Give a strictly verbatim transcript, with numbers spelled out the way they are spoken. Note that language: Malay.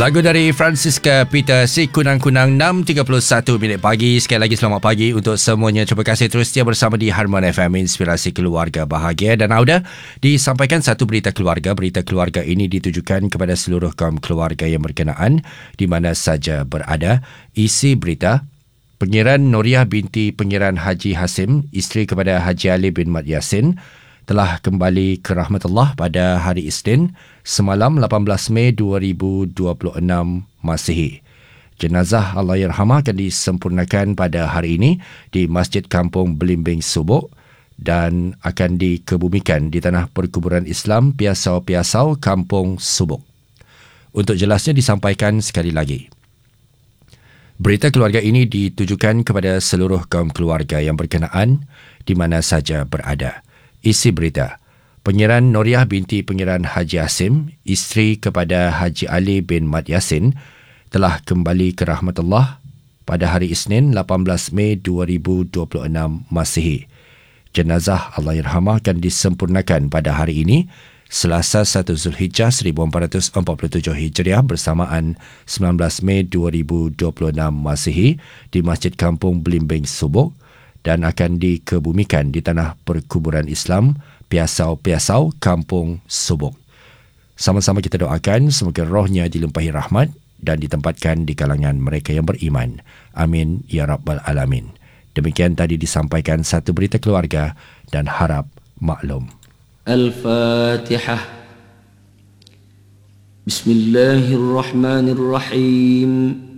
Lagu dari Francisca Peter, Si Kunang-Kunang, enam tiga puluh satu minit pagi. Sekali lagi selamat pagi untuk semuanya. Terima kasih terus setia bersama di Harmon F M, Inspirasi Keluarga Bahagia. Dan Auda disampaikan satu berita keluarga. Berita keluarga ini ditujukan kepada seluruh kaum keluarga yang berkenaan di mana saja berada. Isi berita: Pengiran Noriah binti Pengiran Haji Hasim, isteri kepada Haji Ali bin Mat Yassin, telah kembali ke rahmatullah pada hari Isnin semalam lapan belas Mei dua ribu dua puluh enam Masihi. Jenazah Allahyarhamah akan disempurnakan pada hari ini di Masjid Kampung Belimbing Subuk dan akan dikebumikan di Tanah Perkuburan Islam Piasau-Piasau, Kampung Subuk. Untuk jelasnya disampaikan sekali lagi. Berita keluarga ini ditujukan kepada seluruh kaum keluarga yang berkenaan di mana saja berada. Isi berita: Pengiran Noriah binti Pengiran Haji Hasim, isteri kepada Haji Ali bin Mat Yassin, telah kembali ke rahmatullah pada hari Isnin lapan belas Mei dua ribu dua puluh enam Masihi. Jenazah Allahyarhamah akan disempurnakan pada hari ini Selasa satu Zulhijjah seribu empat ratus empat puluh tujuh Hijriah bersamaan sembilan belas Mei dua ribu dua puluh enam Masihi di Masjid Kampung Belimbing Subuk dan akan dikebumikan di Tanah Perkuburan Islam Piasau-Piasau, Kampung Subuk. Sama-sama kita doakan semoga rohnya dilimpahi rahmat dan ditempatkan di kalangan mereka yang beriman. Amin ya Rabbal Alamin. Demikian tadi disampaikan satu berita keluarga dan harap maklum. Al-Fatihah. Bismillahirrahmanirrahim.